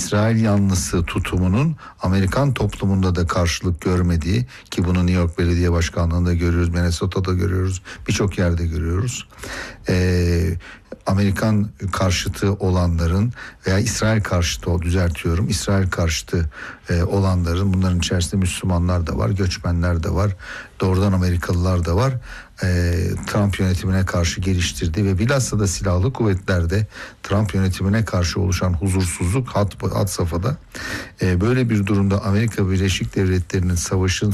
İsrail yanlısı tutumunun Amerikan toplumunda da karşılık görmediği, ki bunu New York Belediye Başkanlığı'nda görüyoruz, Minnesota'da görüyoruz, birçok yerde görüyoruz. Amerikan karşıtı olanların veya İsrail karşıtı, İsrail karşıtı olanların, bunların içerisinde Müslümanlar da var, göçmenler de var, doğrudan Amerikalılar da var. Trump yönetimine karşı geliştirdiği ve bilhassa da silahlı kuvvetlerde Trump yönetimine karşı oluşan huzursuzluk had safhada. Böyle bir durumda Amerika Birleşik Devletleri'nin savaşın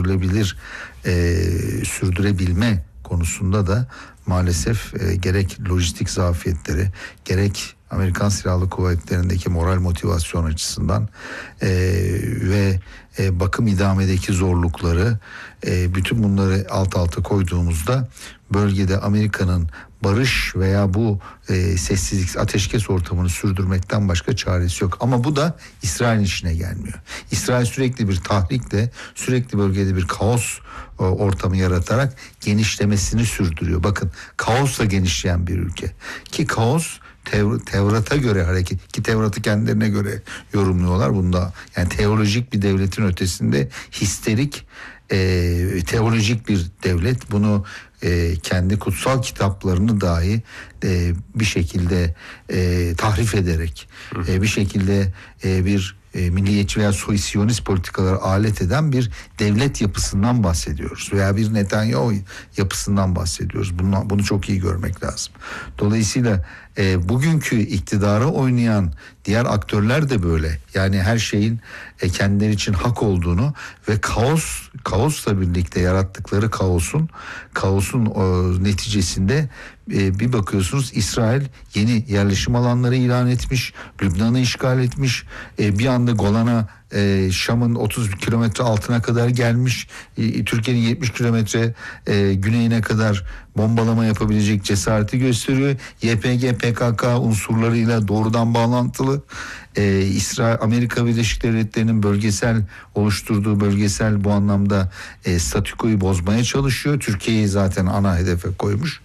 sürdürebilme konusunda da maalesef gerek lojistik zafiyetleri, gerek Amerikan Silahlı Kuvvetleri'ndeki moral motivasyon açısından ve bakım idamedeki zorlukları, bütün bunları alt alta koyduğumuzda bölgede Amerika'nın barış veya bu sessizlik, ateşkes ortamını sürdürmekten başka çaresi yok. Ama bu da İsrail'in işine gelmiyor. İsrail sürekli bir tahrikle, sürekli bölgede bir kaos ortamı yaratarak genişlemesini sürdürüyor. Bakın, kaosla genişleyen bir ülke. Ki kaos Tevrat'a göre hareket, ki Tevrat'ı kendilerine göre yorumluyorlar. Bunda yani teolojik bir devletin ötesinde histerik teolojik bir devlet. Bunu kendi kutsal kitaplarını dahi bir şekilde tahrif ederek bir şekilde bir milliyetçi veya Siyonist politikalara alet eden bir devlet yapısından bahsediyoruz veya bir Netanyahu yapısından bahsediyoruz. Bunu çok iyi görmek lazım. Dolayısıyla bugünkü iktidara oynayan diğer aktörler de böyle. Yani her şeyin kendileri için hak olduğunu ve kaosla birlikte yarattıkları kaosun neticesinde bir bakıyorsunuz İsrail yeni yerleşim alanları ilan etmiş, Lübnan'ı işgal etmiş, bir anda Golan'a, Şam'ın 30 kilometre altına kadar gelmiş, Türkiye'nin 70 kilometre güneyine kadar bombalama yapabilecek cesareti gösteriyor. YPG, PKK unsurlarıyla doğrudan bağlantılı. Amerika Birleşik Devletleri'nin oluşturduğu bölgesel bu anlamda statükoyu bozmaya çalışıyor. Türkiye'yi zaten ana hedefe koymuş.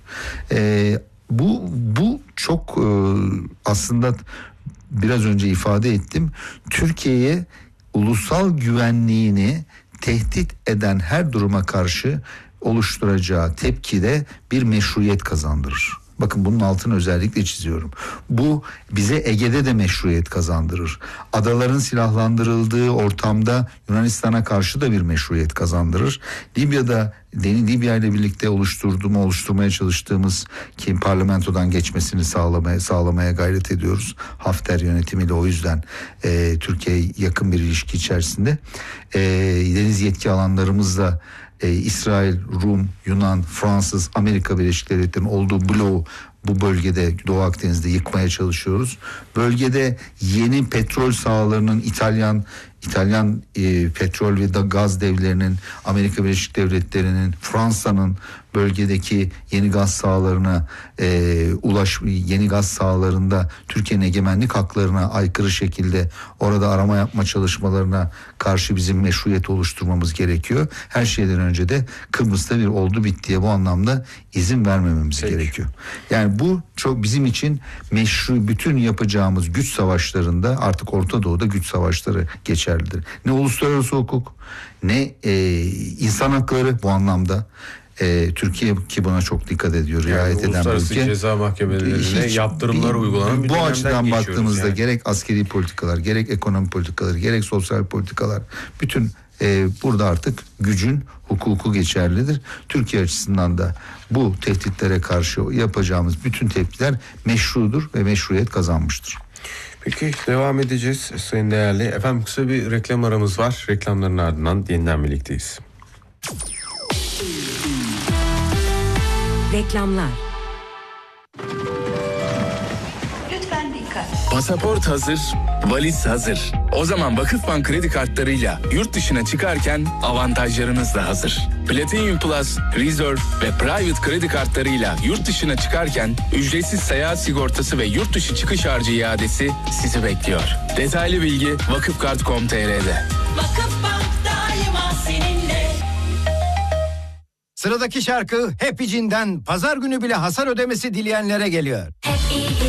Bu çok aslında biraz önce ifade ettim. Türkiye'ye ulusal güvenliğini tehdit eden her duruma karşı oluşturacağı tepkide bir meşruiyet kazandırır. Bakın, bunun altını özellikle çiziyorum. Bu bize Ege'de de meşruiyet kazandırır. Adaların silahlandırıldığı ortamda Yunanistan'a karşı da bir meşruiyet kazandırır. Libya ile birlikte oluşturmaya çalıştığımız, ki parlamentodan geçmesini sağlamaya gayret ediyoruz. Hafter yönetimiyle, o yüzden Türkiye yakın bir ilişki içerisinde. Deniz yetki alanlarımızla İsrail, Rum, Yunan, Fransız, Amerika Birleşik Devletleri'nin olduğu bloğu bu bölgede, Doğu Akdeniz'de yıkmaya çalışıyoruz. Bölgede yeni petrol sahalarının İtalyan petrol ve gaz devlerinin, Amerika Birleşik Devletleri'nin, Fransa'nın bölgedeki yeni gaz sahalarına yeni gaz sahalarında Türkiye'nin egemenlik haklarına aykırı şekilde orada arama yapma çalışmalarına karşı bizim meşruiyet oluşturmamız gerekiyor. Her şeyden önce de Kıbrıs'ta bir oldu bittiye bu anlamda izin vermememiz gerekiyor. Yani bu çok bizim için meşru, bütün yapacağımız güç savaşlarında, artık Orta Doğu'da güç savaşları geçerlidir. Ne uluslararası hukuk, ne insan hakları bu anlamda. Türkiye ki buna çok dikkat ediyor, yani riayet eden bir ülke. Uluslararası ceza mahkemelerine yaptırımlar uygulanan bir bu açıdan baktığımızda yani. Gerek askeri politikalar, gerek ekonomi politikaları, gerek sosyal politikalar, bütün burada artık gücün hukuku geçerlidir. Türkiye açısından da bu tehditlere karşı yapacağımız bütün tepkiler meşrudur ve meşruiyet kazanmıştır. Peki, devam edeceğiz sayın değerli. Efendim, kısa bir reklam aramız var. Reklamların ardından yeniden birlikteyiz. Reklamlar. Lütfen dikkat. Pasaport hazır, valiz hazır. O zaman Vakıfbank kredi kartlarıyla yurt dışına çıkarken avantajlarınız da hazır. Platinum Plus, Reserve ve Private kredi kartlarıyla yurt dışına çıkarken ücretsiz seyahat sigortası ve yurt dışı çıkış harcı iadesi sizi bekliyor. Detaylı bilgi vakıfkart.com.tr'de. Vakıfbank daima seninle. Sıradaki şarkı Happy Jean'den pazar günü bile hasar ödemesi dileyenlere geliyor. Hep iyi